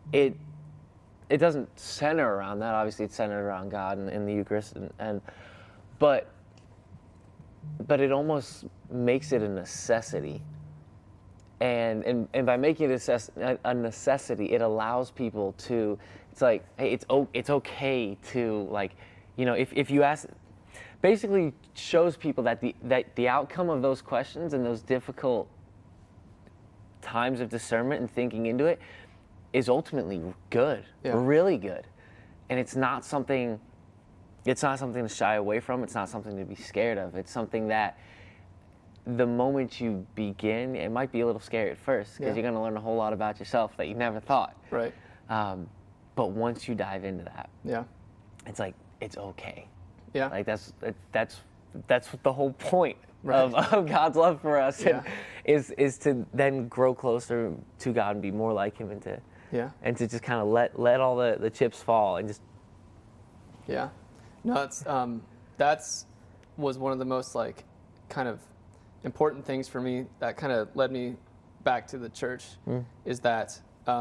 it it doesn't center around that. Obviously, it's centered around God and the Eucharist, but but it almost makes it a necessity. And by making it a necessity, it allows people to. It's like, hey, it's okay to, like, if you ask, basically shows people that the outcome of those questions and those difficult times of discernment and thinking into it is ultimately good, really good, and it's not something to shy away from. It's not something to be scared of. It's something that the moment you begin, it might be a little scary at first because you're going to learn a whole lot about yourself that you never thought. Right. But once you dive into that, it's like, it's okay. Yeah. Like that's the whole point of God's love for us, is to then grow closer to God and be more like Him, and to just kind of let all the chips fall and just. Yeah. No, that's was one of the most, like, kind of important things for me that kind of led me back to the church, is that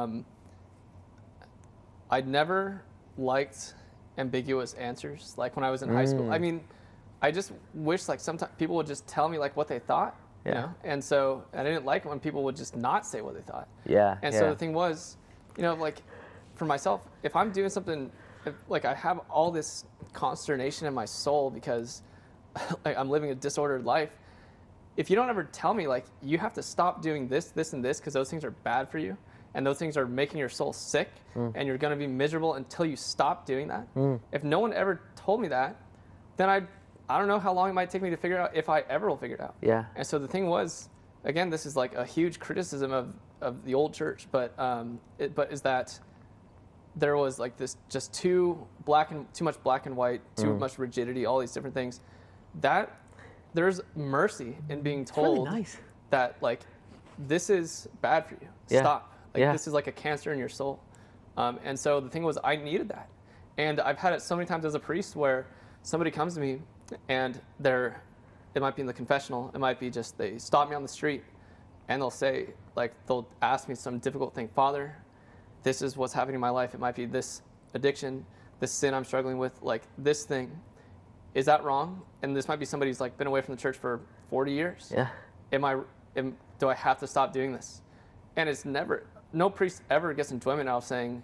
I'd never liked ambiguous answers. Like when I was in high school, I mean, I just wish, like, sometimes people would just tell me, like, what they thought, you know? And so I didn't like it when people would just not say what they thought. So the thing was, like, for myself, if I'm doing something, like, I have all this consternation in my soul because like I'm living a disordered life. If you don't ever tell me, like, you have to stop doing this, this, and this because those things are bad for you, and those things are making your soul sick, and you're going to be miserable until you stop doing that. If no one ever told me that, then I don't know how long it might take me to figure out, if I ever will figure it out. And so the thing was, again, this is like a huge criticism of the old church, but is that there was, like, this just too much black and white, too much rigidity, all these different things. That there's mercy in being told that, like, this is bad for you. Stop. Like, this is like a cancer in your soul. And so the thing was, I needed that. And I've had it so many times as a priest where somebody comes to me and it might be in the confessional, it might be just they stop me on the street and they'll say, like, they'll ask me some difficult thing. Father, this is what's happening in my life. It might be this addiction, this sin I'm struggling with, like, this thing. Is that wrong? And this might be somebody who's, like, been away from the church for 40 years. Do I have to stop doing this? And it's no priest ever gets enjoyment out of saying,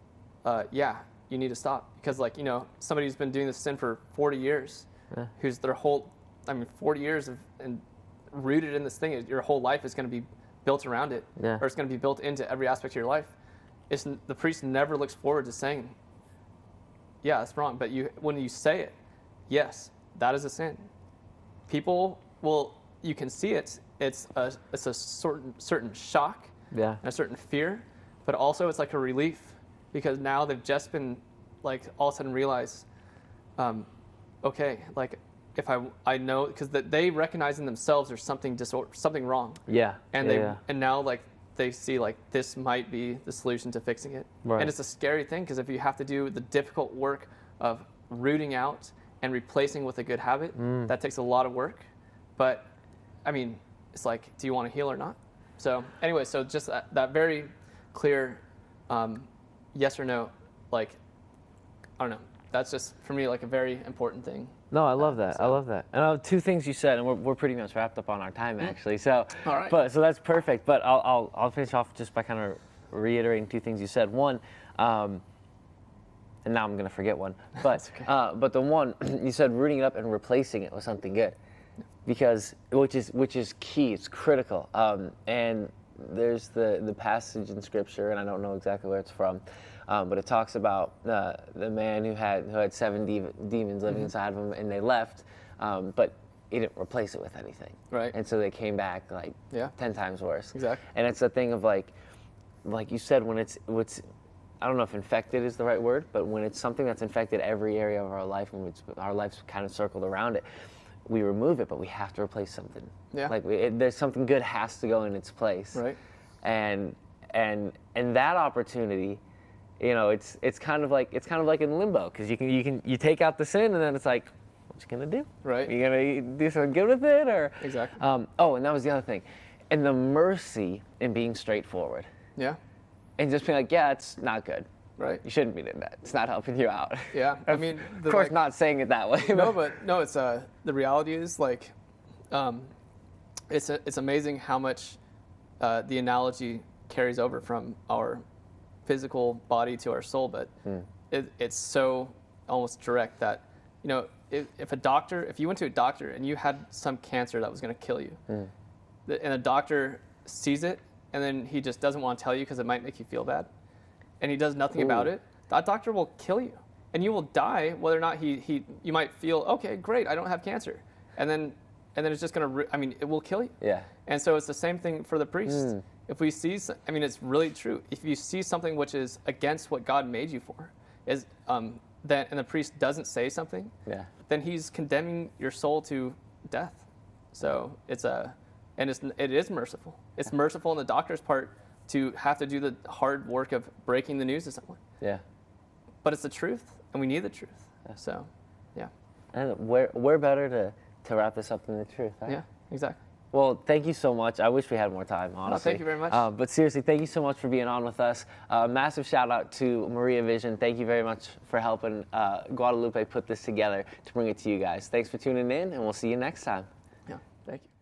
you need to stop. Because, like, somebody who's been doing this sin for 40 years, who's 40 years and rooted in this thing, your whole life is going to be built around it, or it's going to be built into every aspect of your life. The priest never looks forward to saying, that's wrong. But when you say it, yes, that is a sin. People you can see it. It's a certain shock, and a certain fear, but also it's like a relief, because now they've just been, like, all of a sudden realize, okay, like, if I know, because they recognize in themselves there's something wrong. And now, like, they see, like, this might be the solution to fixing it. And it's a scary thing, because if you have to do the difficult work of rooting out and replacing with a good habit, that takes a lot of work. But I mean, it's like, do you want to heal or not? So anyway, so just that very clear yes or no, like, I don't know. That's just, for me, like, a very important thing. No, I love that. I love that. And two things you said, and we're pretty much wrapped up on our time, actually. So, all right. So that's perfect. But I'll finish off just by kind of reiterating two things you said. One, and now I'm gonna forget one. But okay. But the one you said, rooting it up and replacing it with something good, because which is key. It's critical. And there's the passage in Scripture, and I don't know exactly where it's from. But it talks about the man who had 7 demons living inside of him, and they left, but he didn't replace it with anything. Right. And so they came back, like, 10 times worse. Exactly. And it's a thing of, like you said, when it's I don't know if infected is the right word, but when it's something that's infected every area of our life, and our life's kind of circled around it, we remove it, but we have to replace something. Yeah. Like, there's something good has to go in its place. Right. And that opportunity, it's kind of like in limbo, because you take out the sin, and then it's like, what you gonna do? Right. You gonna do something good with it, or exactly? And that was the other thing, and the mercy in being straightforward. Yeah. and just being like, yeah, it's not good. Right. You shouldn't be doing that. It's not helping you out. Yeah. I mean, of course, not saying it that way. No, but no, it's the reality is like, it's amazing how much the analogy carries over from our physical body to our soul, but it's so almost direct that, you know, if you went to a doctor and you had some cancer that was going to kill you, and a doctor sees it and then he just doesn't want to tell you because it might make you feel bad, and he does nothing about it, that doctor will kill you and you will die whether or not you might feel, okay, great, I don't have cancer, and then it's just going to, it will kill you. Yeah. And so it's the same thing for the priest. If we see, it's really true. If you see something which is against what God made you for, and the priest doesn't say something, then he's condemning your soul to death. So it is merciful. It's merciful on the doctor's part to have to do the hard work of breaking the news to someone. Yeah. But it's the truth, and we need the truth. So, yeah. And we're better to wrap this up than the truth, right? Yeah, exactly. Well, thank you so much. I wish we had more time, honestly. No, thank you very much. But seriously, thank you so much for being on with us. Massive shout out to Maria Vision. Thank you very much for helping Guadalupe put this together to bring it to you guys. Thanks for tuning in, and we'll see you next time. Yeah, thank you.